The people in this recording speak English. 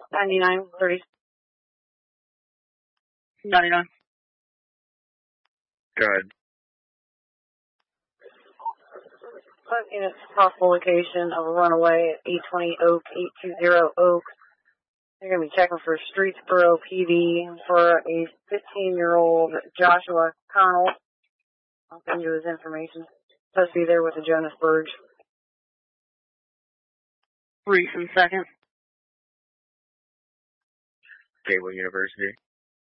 9930. 99. Go ahead. It's a possible location of a runaway at 820 Oak, 820 Oak. They're going to be checking for Streetsboro PD for a 15-year-old Joshua Connell. I'll send you his information. Supposed to be there with the Johannesburgs. Recent second. Gateway University.